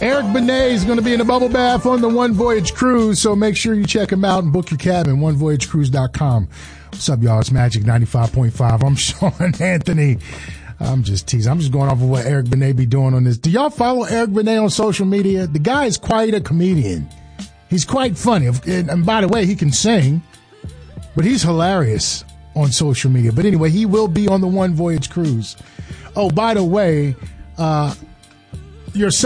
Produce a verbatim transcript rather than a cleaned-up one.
Eric Benet is going to be in the bubble bath on the One Voyage Cruise, so make sure you check him out and book your cabin, one voyage cruise dot com. What's up, y'all? It's Magic ninety-five point five. I'm Sean Anthony. I'm just teasing. I'm just going off of what Eric Benet be doing on this. Do y'all follow Eric Benet on social media? The guy is quite a comedian. He's quite funny. And by the way, he can sing, but he's hilarious on social media. But anyway, he will be on the One Voyage Cruise. Oh, by the way, uh, your